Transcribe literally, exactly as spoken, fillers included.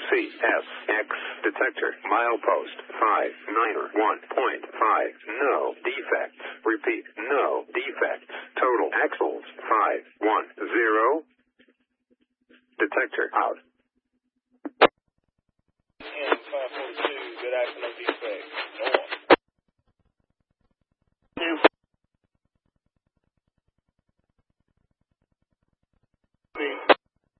C S X detector milepost five nine one point five. No defects. Repeat, no defects. Total axles five one zero. Detector out.